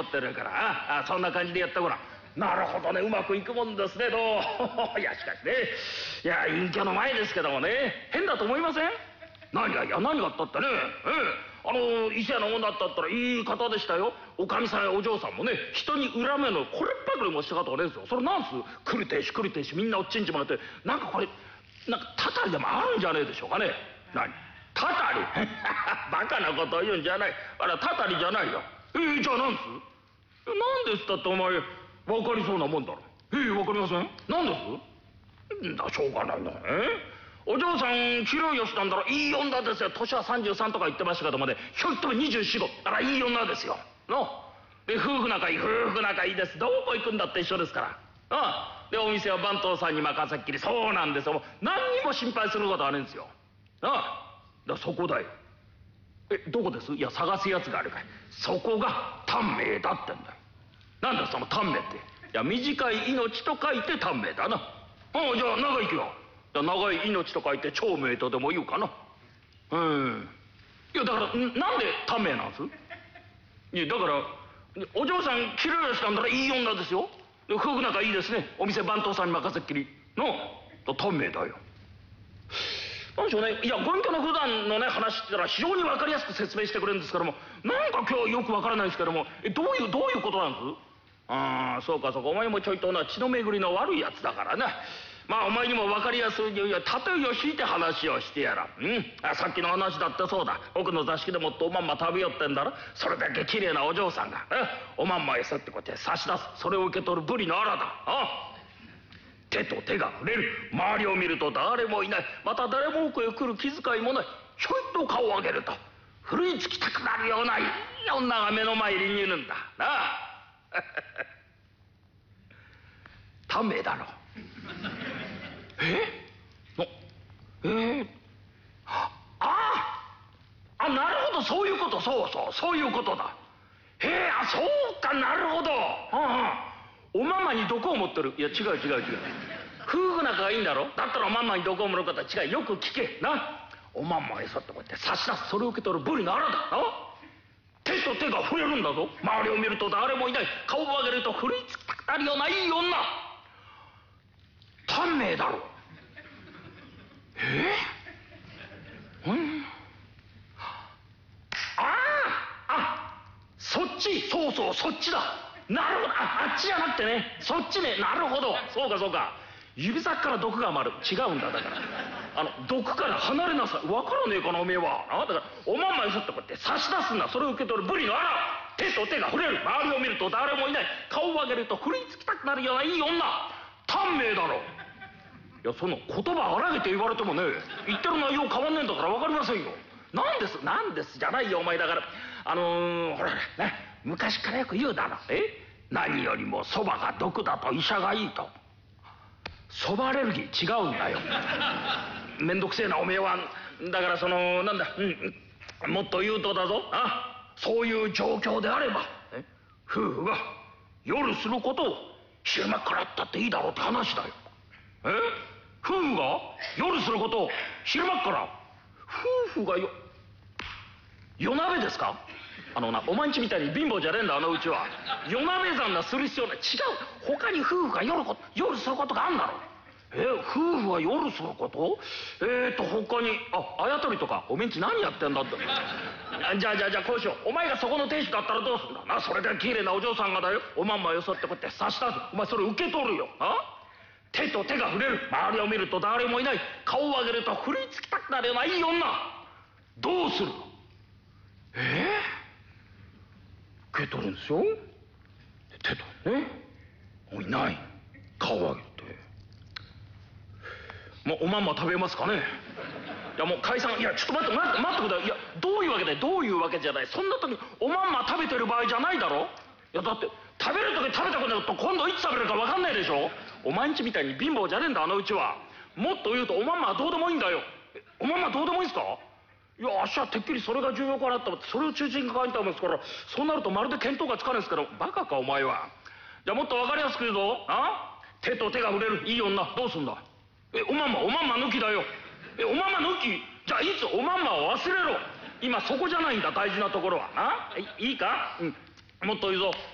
思ってるから、そんな感じでやってごらん。なるほどね、うまくいくもんですね、どう。いや、しかしね、いや、隠居の前ですけどもね、変だと思いません？何が、いや、何があったってね、伊勢屋の女だったらいい方でしたよ。おかみさんやお嬢さんもね、人に恨めのこれっぱかりもした方がねえですよ。それなんす？来る亭主来る亭主みんなおっちんちもらって、なんかこれ、なんかたたりでもあるんじゃねえでしょうかね。何？たたりバカなことを言うんじゃない。あら、たたりじゃないよ。じゃあなんす？なんですだってお前、わかりそうなもんだろ。わかりません？なんです？んだ、しょうがないな。お嬢さん、綺麗よしなんだらいい女ですよ。年は33とか言ってましたけどもね、ひょっとも24、5。あら、いい女ですよ。で、夫婦仲いいです。どこ行くんだって一緒ですから。で、お店は番頭さんに任せっきり。そうなんですよ。何にも心配することはねえんですよ。そこだよ。どこです？いや、探すやつがあるかい。そこが短命だってんだよ。なんだその短命って。いや、短い命と書いて短命だな。じゃあ長生きは？長い命と書いて長命とでも言うかな。いや、だからなんで短命なんです？いや、だからお嬢さん綺麗やしなんだらいい女ですよ。で、夫婦仲いいですね。お店番頭さんに任せっきりの短命だよ。なんでしょうね。いや、ご隠居の普段のね話って言ったら非常に分かりやすく説明してくれるんですけども、なんか今日よく分からないですけども、どういうことなんです？そうか、お前もちょいとな血の巡りの悪いやつだからな。まあお前にも分かりやすい例えを引いて話をしてやらん。さっきの話だってそうだ。奥の座敷でもっておまんま食べよってんだろ。それだけ綺麗なお嬢さんがおまんまへそうってこうやって差し出す。それを受け取るブリのアラだ。手と手が触れる。周りを見ると誰もいない。また誰も奥へ来る気遣いもない。ひょいと顔を上げるとふるいつきたくなるようないい女が目の前にいるんだな。短命だろ。なるほど、そういうこと。そういうことだ。そうか、なるほど。おまんまに毒を持ってる。いや、違う。夫婦仲がいいんだろ。だったらおまんまに毒を持ることは違う。よく聞けな。おまんまへそってこうやって差し出す。それを受け取るブリのアラだな。手と手が触れるんだぞ。周りを見ると誰もいない。顔を上げるとふるいつきたくなるようないい女。短命だろ。そっち。そうそっちだ。なるほど。あっちじゃなくてね、そっちね。なるほど。そうか。指先から毒が回る。違うんだ。だから毒から離れなさい。分からねえかなおめえは。だからおまんまにそってこうやって差し出すんだ。それを受け取るブリのアラ。手と手が触れる。周りを見ると誰もいない。顔を上げるとふるいつきたくなるようないい女。短命だろ。いや、その言葉荒げて言われてもね、言ってる内容変わんねえんだから分かりませんよ。なんですじゃないよお前。だからほらね、昔からよく言うだろ。何よりもそばが毒だと医者がいいと。そばアレルギー違うんだよ。めんどくせえなおめえは。だからなんだ、もっと言うとだぞ。そういう状況であれば夫婦が夜することを昼間からやったっていいだろうって話だよ。夫婦が夜することを昼間から。夫婦が夜鍋ですか？お前んちみたいに貧乏じゃねえんだ、うちは。夜鍋算なする必要ない。違う。他に夫婦が夜することがあんだろ。夫婦は夜すること？他にあやとりとか。おめんち何やってんだって。じゃあこうしよう。お前がそこの亭主だったらどうすんだな。それで綺麗なお嬢さんがだよ、おまんまよそってこうやって差し出す。お前それ受け取るよ。手と手が触れる。周りを見ると誰もいない。顔を上げるとふるいつきたくなるようないい女。どうするの？受け取るんですよ。手とね。いない。顔を上げて。おまんま食べますかね。いやもう解散。いやちょっと待ってください。いやどういうわけでどういうわけじゃない。そんな時おまんま食べてる場合じゃないだろ。いやだって食べる時食べたくなると今度いつ食べるか分かんないでしょ。お前んちみたいに貧乏じゃねえんだうちは。もっと言うとおまんまはどうでもいいんだよ。おまんまどうでもいいんすか？いやあっしはてっきりそれが重要かなと思ってそれを中心に考えたんですから、そうなるとまるで見当がつかないですから。バカかお前は。じゃあもっと分かりやすく言うぞ。手と手が触れるいい女どうすんだ。おまんま抜きだよ。おまんま抜き。じゃあいつおまんまを忘れろ。今そこじゃないんだ大事なところは。いいか、もっと言うぞ。